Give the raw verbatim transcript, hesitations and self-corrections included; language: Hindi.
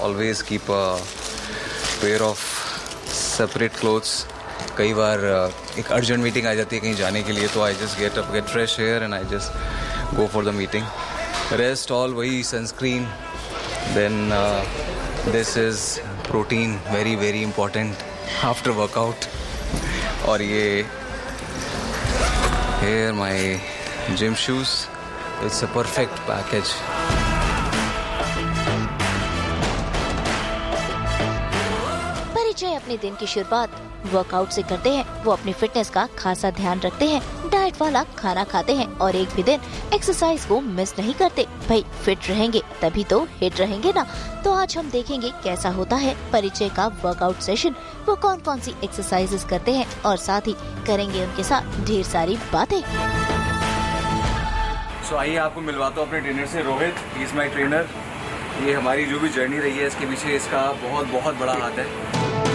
Always keep a pair of separate clothes. कई बार uh, एक अर्जेंट मीटिंग आ जाती है कहीं जाने के लिए, तो I just get up, gate fresh air and I just go for the meeting. Rest all वही sunscreen. Then this is protein, very very important after workout. और ये hair my gym shoes. It's a perfect package. परिचय अपने दिन की शुरुआत वर्कआउट से करते हैं. वो अपनी फिटनेस का खासा ध्यान रखते हैं, डाइट वाला खाना खाते हैं और एक भी दिन एक्सरसाइज को मिस नहीं करते. भाई फिट रहेंगे तभी तो हिट रहेंगे ना. तो आज हम देखेंगे कैसा होता है परिचय का वर्कआउट सेशन. वो कौन कौन सी एक्सरसाइजेस करते हैं और साथ ही करेंगे उनके साथ ढेर सारी बातें. सो so, आइए आपको मिलवाता हूँ अपने ट्रेनर से. Rohit, he is my trainer. ये हमारी जो भी जर्नी रही है इसके पीछे इसका बहुत बहुत बड़ा हाथ है.